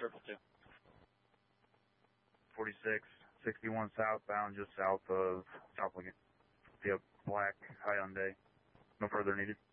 Triple two. 4661 southbound, just south of South Lincoln. Yep, black Hyundai. No further needed.